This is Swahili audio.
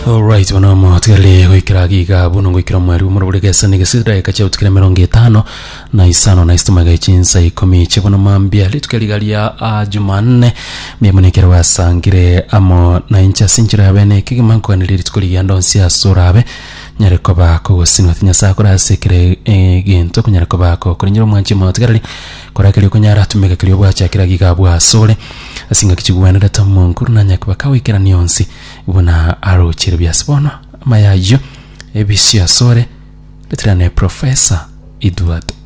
Alright, wanamo tukale kuikira giga buno kuikira mwari umurubugesa nigesira ikache utukire 50 na isano na istumaga ichinsa ikomi chebono mambia litukaligalia Jumanne myemunekero wasangire amo na incha sinchira bene kigimanko nili tukuliya ndonsi asurabe nyareko bako sinwatinya sakura sekire gento kunyareko bako kunyiro mwanchi motgarali korakeli kunyara tumeka kiliyo bwachakira giga bwa sole asinga kichigwana data munkuru na nyakaba kawikira nionsi ubona aro chire byasibona mayayo ebisi asore letrane Professor Edward